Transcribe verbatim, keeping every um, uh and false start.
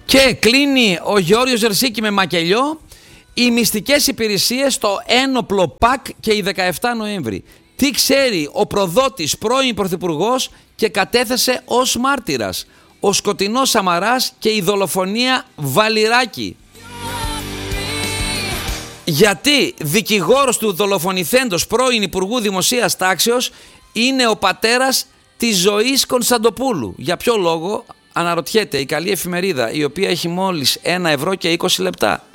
Και κλείνει ο Γεώργιος Ζερσίκη με μακελιό. Οι μυστικές υπηρεσίες στο ένοπλο ΠΑΚ και η δεκαεφτά Νοέμβρη. Τι ξέρει ο προδότης πρώην πρωθυπουργός και κατέθεσε ως μάρτυρας. Ο σκοτεινός Σαμαράς και η δολοφονία Βαλιράκη. Γιατί δικηγόρος του δολοφονηθέντος πρώην Υπουργού Δημοσίας Τάξεως είναι ο πατέρας της Ζωής Κωνσταντοπούλου. Για ποιο λόγο, αναρωτιέται η καλή εφημερίδα, η οποία έχει μόλις ένα ευρώ και είκοσι λεπτά.